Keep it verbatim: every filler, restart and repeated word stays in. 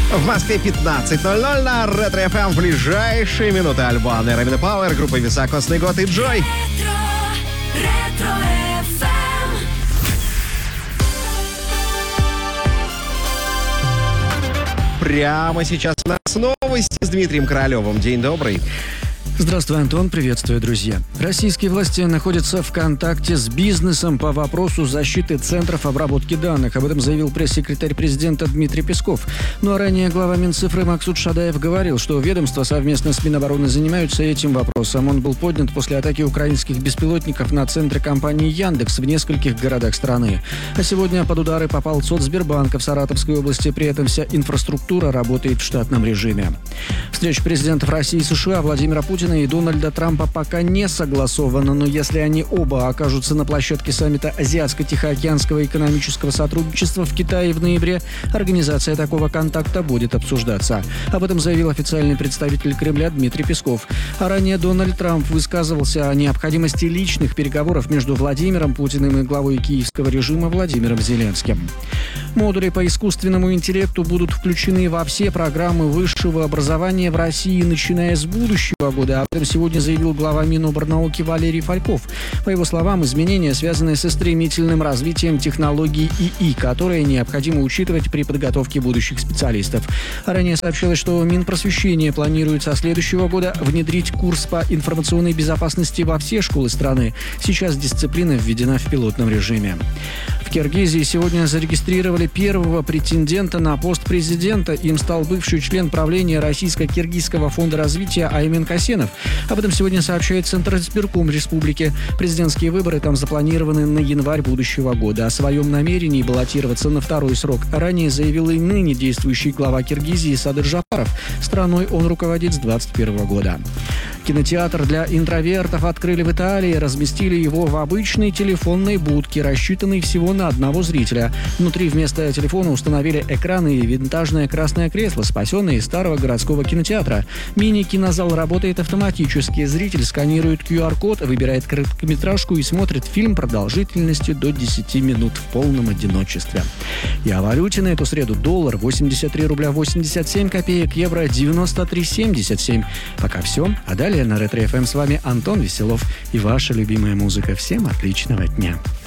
В Москве пятнадцать ноль ноль на Ретро-эф эм. В ближайшие минуты Альбана, Равина Пауэр, группа «Високосный год» и Джой. Прямо сейчас у нас новости с Дмитрием Королевым. День добрый. Здравствуй, Антон. Приветствую, друзья. Российские власти находятся в контакте с бизнесом по вопросу защиты центров обработки данных. Об этом заявил пресс-секретарь президента Дмитрий Песков. Ну а ранее глава Минцифры Максут Шадаев говорил, что ведомства совместно с Минобороны занимаются этим вопросом. Он был поднят после атаки украинских беспилотников на центры компании «Яндекс» в нескольких городах страны. А сегодня под удары попал Соцсбербанка в Саратовской области. При этом вся инфраструктура работает в штатном режиме. Встреча президентов России и США Владимира Путина и Дональда Трампа пока не согласованы, но если они оба окажутся на площадке саммита Азиатско-Тихоокеанского экономического сотрудничества в Китае в ноябре, организация такого контакта будет обсуждаться. Об этом заявил официальный представитель Кремля Дмитрий Песков. А ранее Дональд Трамп высказывался о необходимости личных переговоров между Владимиром Путиным и главой киевского режима Владимиром Зеленским. Модули по искусственному интеллекту будут включены во все программы высшего образования в России, начиная с будущего года. Об этом сегодня заявил глава Миноборнауки Валерий Фальков. По его словам, изменения связаны со стремительным развитием технологий ИИ, которые необходимо учитывать при подготовке будущих специалистов. Ранее сообщалось, что Минпросвещение планирует со следующего года внедрить курс по информационной безопасности во все школы страны. Сейчас дисциплина введена в пилотном режиме. В Киргизии сегодня зарегистрировали первого претендента на пост президента. Им стал бывший член правления Российско-Киргизского фонда развития Аймен Касенов. Об этом сегодня сообщает Центр избирком республики. Президентские выборы там запланированы на январь будущего года. О своем намерении баллотироваться на второй срок ранее заявил и ныне действующий глава Киргизии Садыр Жапаров. Страной он руководит с двадцать первого года. Кинотеатр для интровертов открыли в Италии, разместили его в обычной телефонной будке, рассчитанной всего на одного зрителя. Внутри вместо телефона установили экраны и винтажное красное кресло, спасенное из старого городского кинотеатра. Мини-кинозал работает автоматически. Зритель сканирует ку ар код, выбирает короткометражку и смотрит фильм продолжительностью до десяти минут в полном одиночестве. И о валюте на эту среду: доллар восемьдесят три рубля восемьдесят семь копеек, евро девяносто три семьдесят семь. Пока все. А далее на Ретро-эф эм с вами Антон Веселов и ваша любимая музыка. Всем отличного дня.